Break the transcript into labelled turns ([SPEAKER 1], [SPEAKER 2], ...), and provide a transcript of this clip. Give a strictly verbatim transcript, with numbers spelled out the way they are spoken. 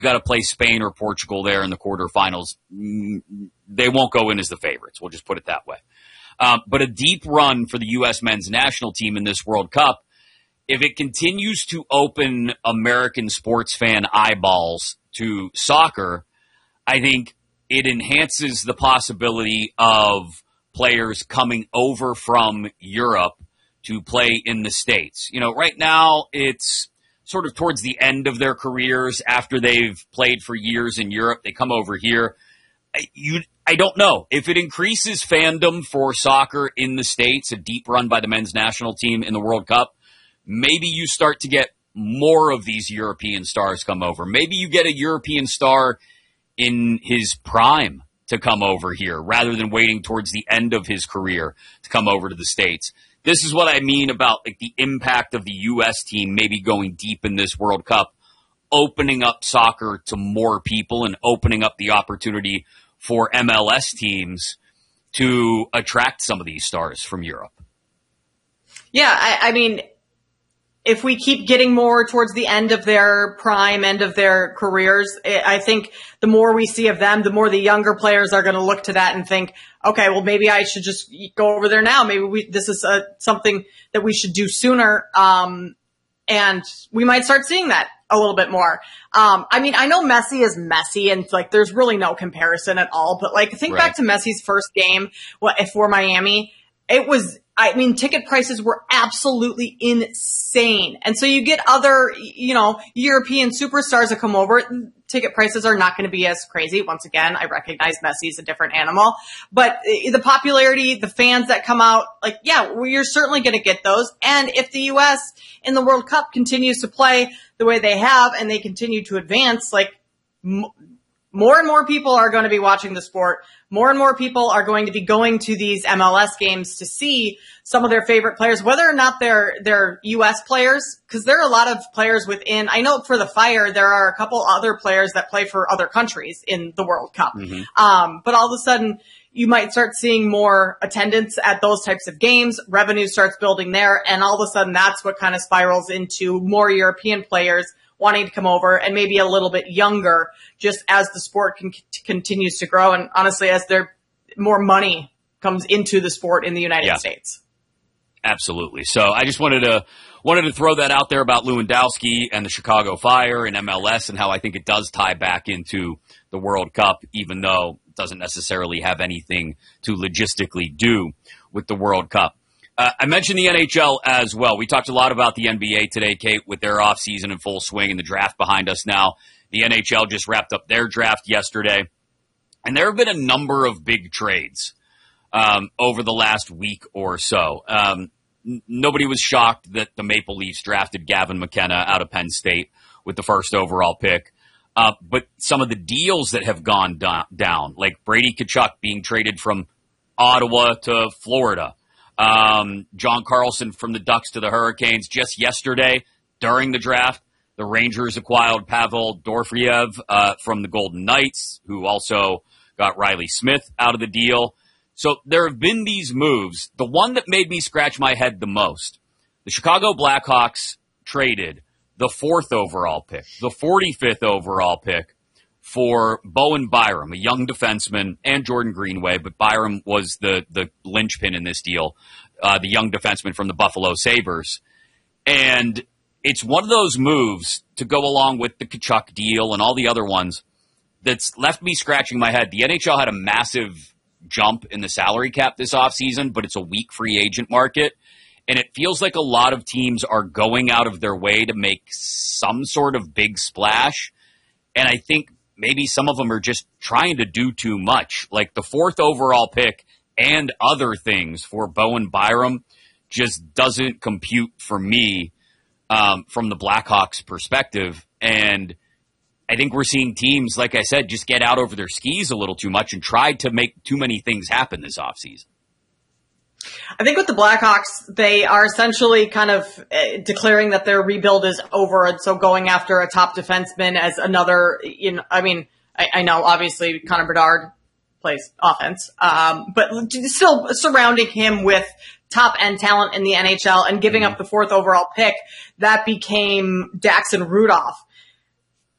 [SPEAKER 1] got to play Spain or Portugal there in the quarterfinals. They won't go in as the favorites. We'll just put it that way. Um, but a deep run for the U S men's national team in this World Cup, if it continues to open American sports fan eyeballs to soccer, I think it enhances the possibility of players coming over from Europe to play in the States. You know, right now it's sort of towards the end of their careers after they've played for years in Europe. They come over here. I, you, I don't know. If it increases fandom for soccer in the States, a deep run by the men's national team in the World Cup, maybe you start to get more of these European stars come over. Maybe you get a European star in his prime to come over here rather than waiting towards the end of his career to come over to the States. This is what I mean about like the impact of the U S team maybe going deep in this World Cup, opening up soccer to more people and opening up the opportunity for M L S teams to attract some of these stars from Europe.
[SPEAKER 2] Yeah, I, I mean, if we keep getting more towards the end of their prime, end of their careers, I think the more we see of them, the more the younger players are going to look to that and think, okay, well, maybe I should just go over there now. Maybe we, this is a, something that we should do sooner. Um, and we might start seeing that a little bit more. Um, I mean, I know Messi is Messi and like there's really no comparison at all, but like think
[SPEAKER 1] right.
[SPEAKER 2] back to Messi's first game for Miami. It was, I mean, ticket prices were absolutely insane. And so you get other, you know, European superstars that come over. Ticket prices are not going to be as crazy. Once again, I recognize Messi's a different animal. But the popularity, the fans that come out, like, yeah, well, you're certainly going to get those. And if the U S in the World Cup continues to play the way they have and they continue to advance, like, m- more and more people are going to be watching the sport. More and more people are going to be going to these M L S games to see some of their favorite players, whether or not they're, they're U S players, because there are a lot of players within, I know for the Fire, there are a couple other players that play for other countries in the World Cup. Mm-hmm. Um, but all of a sudden, you might start seeing more attendance at those types of games. Revenue starts building there. And all of a sudden, that's what kind of spirals into more European players wanting to come over and maybe a little bit younger just as the sport can, continues to grow. And honestly, as there more money comes into the sport in the United yeah. States.
[SPEAKER 1] Absolutely. So I just wanted to, wanted to throw that out there about Lewandowski and the Chicago Fire and M L S and how I think it does tie back into the World Cup, even though it doesn't necessarily have anything to logistically do with the World Cup. Uh, I mentioned the N H L as well. We talked a lot about the N B A today, Kate, with their offseason in full swing and the draft behind us now. The N H L just wrapped up their draft yesterday. And there have been a number of big trades um, over the last week or so. Um, n- nobody was shocked that the Maple Leafs drafted Gavin McKenna out of Penn State with the first overall pick. Uh, but some of the deals that have gone do- down, like Brady Tkachuk being traded from Ottawa to Florida, Um, John Carlson from the Ducks to the Hurricanes. Just yesterday, during the draft, the Rangers acquired Pavel Dorofeyev uh, from the Golden Knights, who also got Riley Smith out of the deal. So there have been these moves. The one that made me scratch my head the most, the Chicago Blackhawks traded the fourth overall pick, the forty-fifth overall pick for Bowen Byram, a young defenseman, and Jordan Greenway, but Byram was the, the linchpin in this deal, uh, the young defenseman from the Buffalo Sabres. And it's one of those moves to go along with the Tkachuk deal and all the other ones that's left me scratching my head. The N H L had a massive jump in the salary cap this offseason, but it's a weak free agent market. And it feels like a lot of teams are going out of their way to make some sort of big splash. And I think maybe some of them are just trying to do too much. Like the fourth overall pick and other things for Bowen Byram just doesn't compute for me um, from the Blackhawks perspective. And I think we're seeing teams, like I said, just get out over their skis a little too much and try to make too many things happen this offseason.
[SPEAKER 2] I think with the Blackhawks, they are essentially kind of uh, declaring that their rebuild is over, and so going after a top defenseman as another, you know, I mean, I, I know obviously Connor Bedard plays offense, um, but still surrounding him with top-end talent in the N H L and giving up the fourth overall pick, that became Daxon Rudolph.